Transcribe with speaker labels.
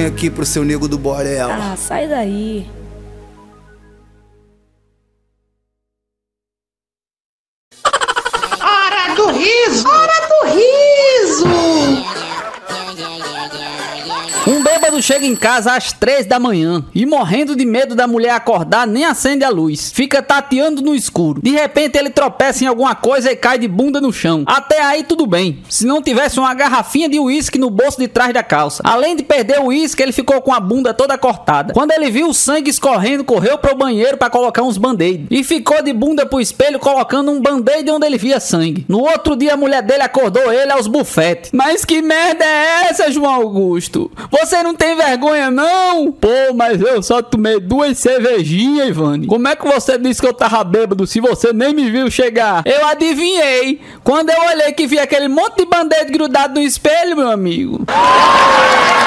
Speaker 1: vergonha aqui pro seu nego do Borel.
Speaker 2: Ah, sai daí.
Speaker 3: Hora do riso! Hora do riso!
Speaker 4: Um bêbado chega em casa às 3 da manhã e, morrendo de medo da mulher acordar, nem acende a luz. Fica tateando no escuro. De repente ele tropeça em alguma coisa e cai de bunda no chão. Até aí tudo bem, se não tivesse uma garrafinha de uísque no bolso de trás da calça. Além de perder o uísque, ele ficou com a bunda toda cortada. Quando ele viu o sangue escorrendo, correu pro banheiro para colocar uns band-aid. E ficou de bunda pro espelho colocando um band-aid onde ele via sangue. No outro dia a mulher dele acordou ele aos bufetes. Mas que merda é essa, João Augusto? Você não tem vergonha, não? Pô, mas eu só tomei 2 cervejinhas, Ivane. Como é que você disse que eu tava bêbado se você nem me viu chegar? Eu adivinhei. Quando eu olhei que vi aquele monte de band-aid grudado no espelho, meu amigo.